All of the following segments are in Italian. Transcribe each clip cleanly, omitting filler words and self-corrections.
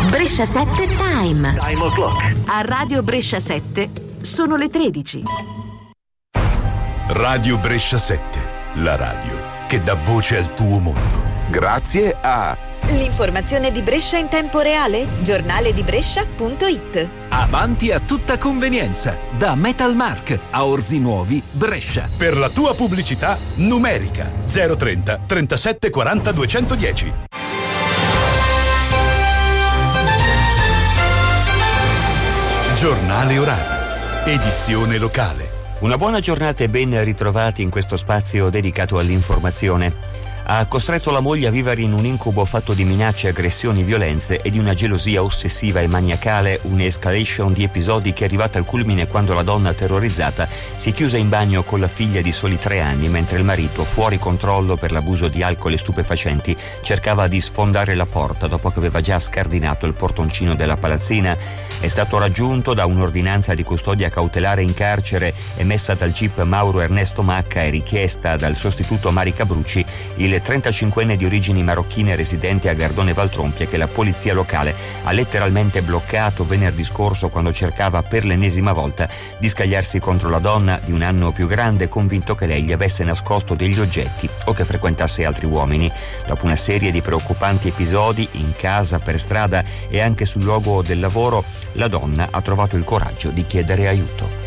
Brescia 7 Time. Time o'clock. A Radio Brescia 7 sono le 13. Radio Brescia 7, la radio che dà voce al tuo mondo. Grazie a l'informazione di Brescia in tempo reale, giornale di Brescia.it. Avanti a tutta convenienza, da Metalmark a Orzi Nuovi, Brescia. Per la tua pubblicità numerica 030 37 40 210. Giornale orario, edizione locale. Una buona giornata e ben ritrovati in questo spazio dedicato all'informazione. Ha costretto la moglie a vivere in un incubo fatto di minacce, aggressioni, violenze e di una gelosia ossessiva e maniacale, un'escalation di episodi che è arrivata al culmine quando la donna terrorizzata si chiuse in bagno con la figlia di soli 3 anni mentre il marito, fuori controllo per l'abuso di alcol e stupefacenti, cercava di sfondare la porta dopo che aveva già scardinato il portoncino della palazzina. È stato raggiunto da un'ordinanza di custodia cautelare in carcere emessa dal GIP Mauro Ernesto Macca e richiesta dal sostituto Mari Cabrucci, il 35enne di origini marocchine residente a Gardone Valtrompia che la polizia locale ha letteralmente bloccato venerdì scorso quando cercava per l'ennesima volta di scagliarsi contro la donna di un anno più grande, convinto che lei gli avesse nascosto degli oggetti o che frequentasse altri uomini. Dopo una serie di preoccupanti episodi in casa, per strada e anche sul luogo del lavoro, la donna ha trovato il coraggio di chiedere aiuto.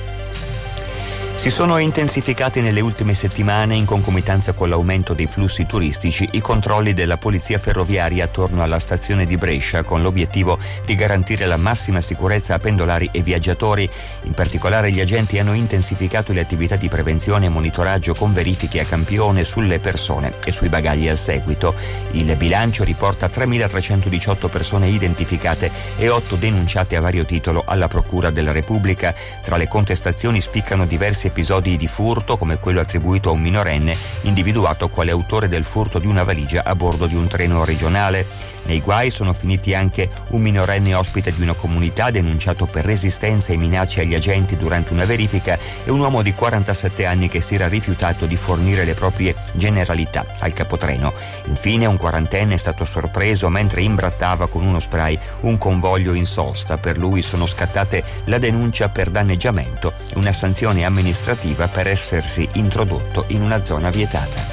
Si sono intensificati nelle ultime settimane, in concomitanza con l'aumento dei flussi turistici, i controlli della polizia ferroviaria attorno alla stazione di Brescia, con l'obiettivo di garantire la massima sicurezza a pendolari e viaggiatori. In particolare gli agenti hanno intensificato le attività di prevenzione e monitoraggio con verifiche a campione sulle persone e sui bagagli al seguito. Il bilancio riporta 3.318 persone identificate e 8 denunciate a vario titolo alla Procura della Repubblica. Tra le contestazioni spiccano diversi episodi di furto, come quello attribuito a un minorenne individuato quale autore del furto di una valigia a bordo di un treno regionale. Nei guai sono finiti anche un minorenne ospite di una comunità denunciato per resistenza e minacce agli agenti durante una verifica e un uomo di 47 anni che si era rifiutato di fornire le proprie generalità al capotreno. Infine un quarantenne è stato sorpreso mentre imbrattava con uno spray un convoglio in sosta. Per lui sono scattate la denuncia per danneggiamento e una sanzione amministrativa per essersi introdotto in una zona vietata.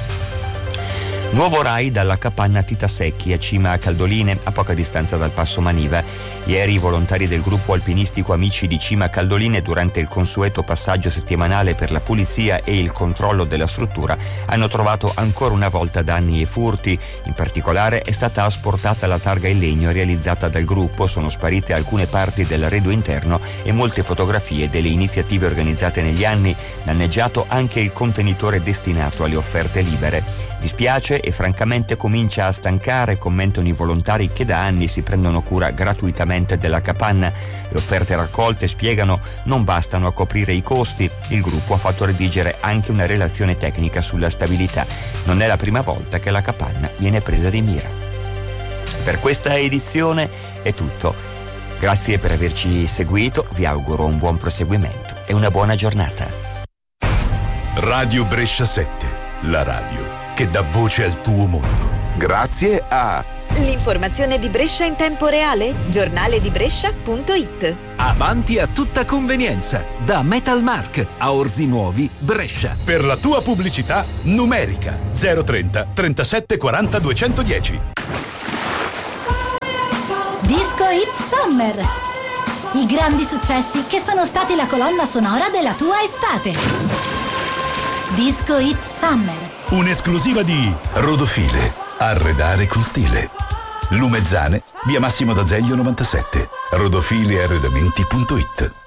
Nuovo raid alla capanna Tita Secchi a Cima a Caldoline, a poca distanza dal Passo Maniva. Ieri i volontari del gruppo alpinistico Amici di Cima a Caldoline, durante il consueto passaggio settimanale per la pulizia e il controllo della struttura, hanno trovato ancora una volta danni e furti. In particolare è stata asportata la targa in legno realizzata dal gruppo, sono sparite alcune parti dell'arredo interno e molte fotografie delle iniziative organizzate negli anni, danneggiato anche il contenitore destinato alle offerte libere. Dispiace e francamente comincia a stancare, commentano i volontari che da anni si prendono cura gratuitamente della capanna. Le offerte raccolte, spiegano, non bastano a coprire i costi. Il gruppo ha fatto redigere anche una relazione tecnica sulla stabilità. Non è la prima volta che la capanna viene presa di mira. Per questa edizione è tutto. Grazie per averci seguito, vi auguro un buon proseguimento e una buona giornata. Radio Brescia 7, la radio che dà voce al tuo mondo. Grazie a l'informazione di Brescia in tempo reale, giornale di Brescia.it. Avanti a tutta convenienza, da Metalmark a Orzi Nuovi, Brescia. Per la tua pubblicità numerica 030 37 40 210. Disco Hit Summer. I grandi successi che sono stati la colonna sonora della tua estate. Disco Hit Summer. Un'esclusiva di Rodofile, arredare con stile. Lumezzane, via Massimo d'Azeglio 97. rodofilearredamenti.it.